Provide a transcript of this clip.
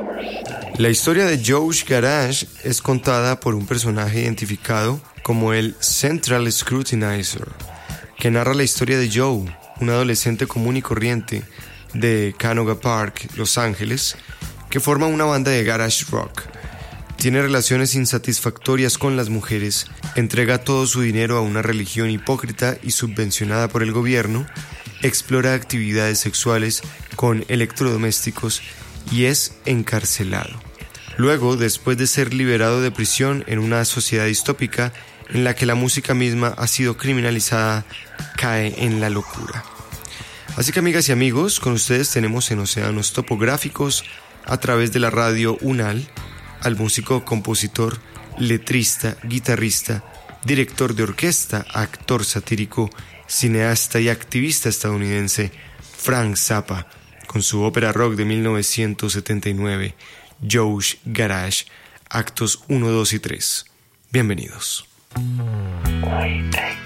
La historia de Joe's Garage es contada por un personaje identificado como el Central Scrutinizer, que narra la historia de Joe, un adolescente común y corriente de Canoga Park, Los Ángeles, que forma una banda de garage rock. Tiene relaciones insatisfactorias con las mujeres, entrega todo su dinero a una religión hipócrita y subvencionada por el gobierno, explora actividades sexuales con electrodomésticos y es encarcelado. Luego, después de ser liberado de prisión en una sociedad distópica en la que la música misma ha sido criminalizada, cae en la locura. Así que, amigas y amigos, con ustedes tenemos en Océanos Topográficos, a través de la radio UNAL, al músico, compositor, letrista, guitarrista, director de orquesta, actor satírico, cineasta y activista estadounidense Frank Zappa, con su ópera rock de 1979, Joe's Garage, actos 1, 2 y 3. Bienvenidos.